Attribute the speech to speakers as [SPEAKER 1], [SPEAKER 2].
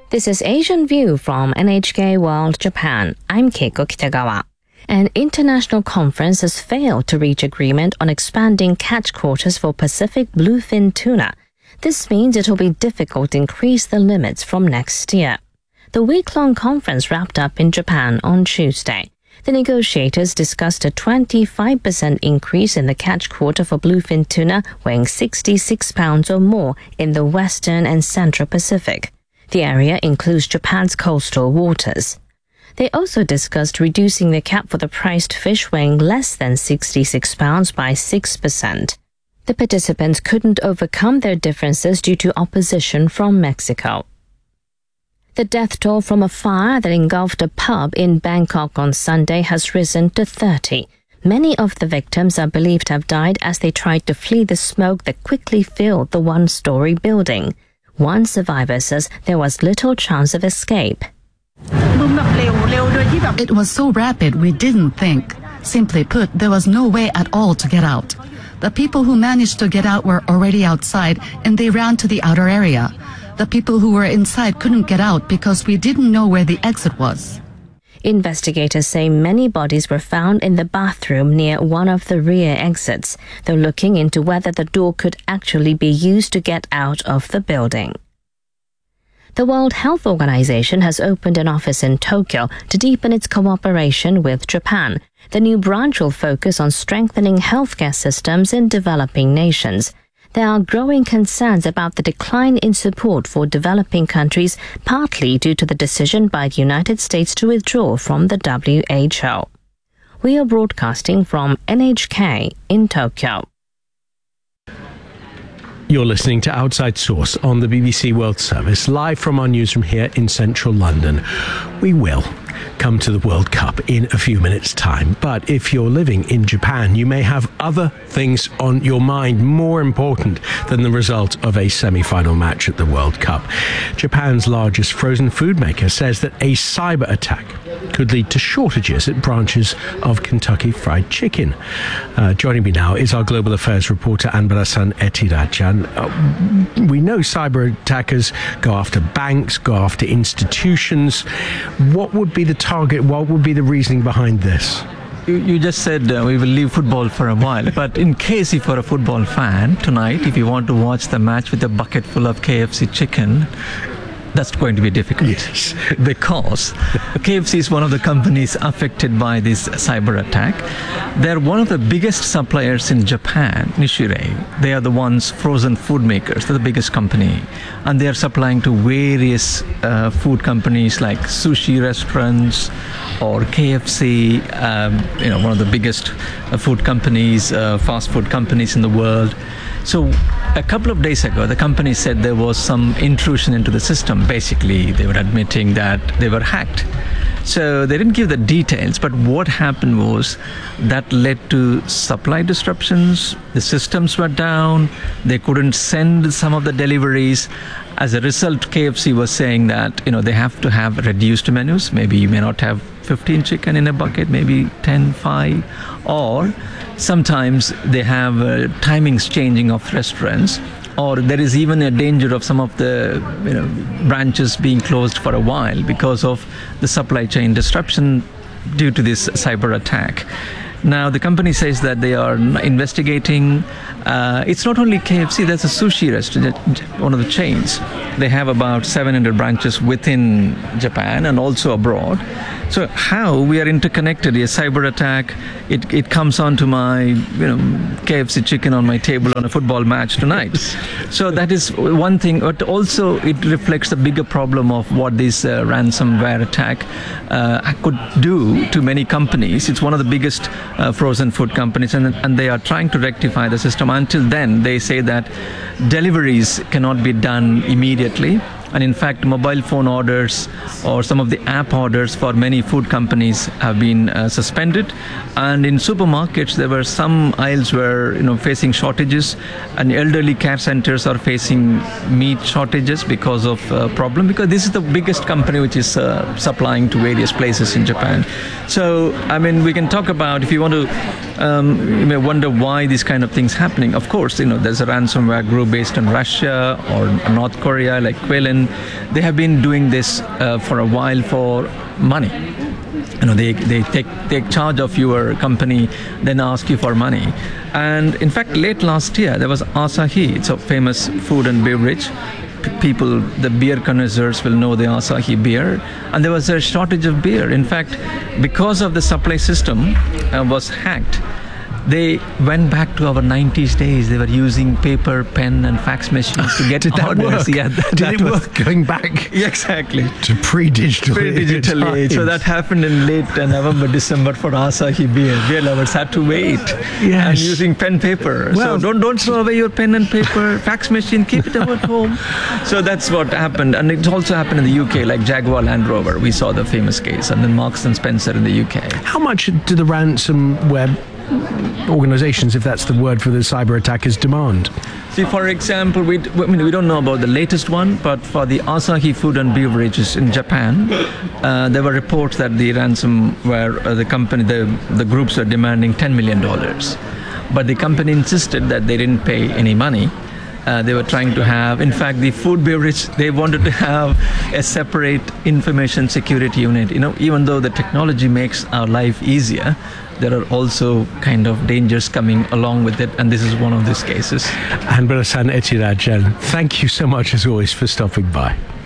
[SPEAKER 1] This is Asian View from NHK World Japan. I'm Keiko Kitagawa. An international conference has failed to reach agreement on expanding catch quotas for Pacific bluefin tuna. This means it will be difficult to increase the limits from next year. The week-long conference wrapped up in Japan on Tuesday. The negotiators discussed a 25% increase in the catch quota for bluefin tuna weighing 66 pounds or more in the Western and Central Pacific. The area includes Japan's coastal waters. They also discussed reducing the cap for the priced fish weighing less than 66 pounds by 6%. The participants couldn't overcome their differences due to opposition from Mexico. The death toll from a fire that engulfed a pub in Bangkok on Sunday has risen to 30. Many of the victims are believed to have died as they tried to flee the smoke that quickly filled the one-story building. One survivor says there was little chance of escape.
[SPEAKER 2] It was so rapid we didn't think. Simply put, there was no way at all to get out. The people who managed to get out were already outside and they ran to the outer area. The people who were inside couldn't get out because we didn't know where the exit was.
[SPEAKER 1] Investigators say many bodies were found in the bathroom near one of the rear exits. They're looking into whether the door could actually be used to get out of the building. The World Health Organization has opened an office in Tokyo to deepen its cooperation with Japan. The new branch will focus on strengthening healthcare systems in developing nations. There are growing concerns about the decline in support for developing countries, partly due to the decision by the United States to withdraw from the WHO. We are broadcasting from NHK in Tokyo.
[SPEAKER 3] You're listening to Outside Source on the BBC World Service, live from our newsroom here in central London. We will come to the World Cup in a few minutes' time, but if you're living in Japan, you may have other things on your mind more important than the result of a semi-final match at the World Cup. Japan's largest frozen food maker says that a cyber attack could lead to shortages at branches of Kentucky Fried Chicken. Joining me now is our global affairs reporter Anbarasan Etirajan. We know cyber attackers go after banks, go after institutions. What would be the target? What would be the reasoning behind this?
[SPEAKER 4] You just said we will leave football for a while, but in case if you're a football fan tonight, if you want to watch the match with a bucket full of KFC chicken, that's going to be difficult.
[SPEAKER 3] Yes.
[SPEAKER 4] Because KFC is one of the companies affected by this cyber attack. They're one of the biggest suppliers in Japan, Nishirei. They are the ones frozen food makers. They're the biggest company. And they are supplying to various food companies like sushi restaurants or KFC, one of the biggest food companies, fast food companies in the world. So a couple of days ago, the company said there was some intrusion into the system. Basically, they were admitting that they were hacked. So they didn't give the details, but what happened was that led to supply disruptions. The systems were down. They couldn't send some of the deliveries. As a result, KFC was saying that, they have to have reduced menus. Maybe you may not have 15 chicken in a bucket, maybe 10, 5, or sometimes they have timings changing of restaurants, or there is even a danger of some of the branches being closed for a while because of the supply chain disruption due to this cyber attack. Now, the company says that they are investigating. It's not only KFC, there's a sushi restaurant, one of the chains. They have about 700 branches within Japan and also abroad. So how we are interconnected, a cyber attack, it comes onto my KFC chicken on my table on a football match tonight. So that is one thing, but also it reflects the bigger problem of what this ransomware attack could do to many companies. It's one of the biggest frozen food companies, and they are trying to rectify the system. Until then, they say that deliveries cannot be done immediately. And in fact, mobile phone orders or some of the app orders for many food companies have been suspended. And in supermarkets, there were some aisles were facing shortages, and elderly care centers are facing meat shortages because of problem. Because this is the biggest company which is supplying to various places in Japan. So, we can talk about, if you want to You may wonder why these kind of things happening. Of course, there's a ransomware group based in Russia or North Korea like Quillen. They have been doing this for a while for money. They take charge of your company, then ask you for money. And in fact, late last year, there was Asahi. It's a famous food and beverage. People, the beer connoisseurs will know the Asahi beer. And there was a shortage of beer. In fact, because of the supply system was hacked, they went back to our 90s days. They were using paper, pen, and fax machines to get
[SPEAKER 3] Did that
[SPEAKER 4] orders.
[SPEAKER 3] work?
[SPEAKER 4] Yeah,
[SPEAKER 3] Did it work going back?
[SPEAKER 4] Yeah, exactly.
[SPEAKER 3] To pre-digital
[SPEAKER 4] age. So that happened in late November, December for Asahi beer. Beer lovers had to wait.
[SPEAKER 3] Yes.
[SPEAKER 4] And using pen, paper.
[SPEAKER 3] Well,
[SPEAKER 4] so don't throw away your pen and paper, fax machine, keep it at home. So that's what happened. And it also happened in the UK, like Jaguar Land Rover. We saw the famous case. And then Marks and Spencer in the UK.
[SPEAKER 3] How much do the ransomware organizations, if that's the word for the cyber attackers, demand?
[SPEAKER 4] See, for example, we don't know about the latest one, but for the Asahi food and beverages in Japan, there were reports that the ransomware, the company, the groups were demanding $10 million. But the company insisted that they didn't pay any money. They were trying to have, in fact, the food beverage, they wanted to have a separate information security unit. Even though the technology makes our life easier, there are also kind of dangers coming along with it, and this is one of these cases.
[SPEAKER 3] Anbarasan Echirajan, thank you so much as always for stopping by.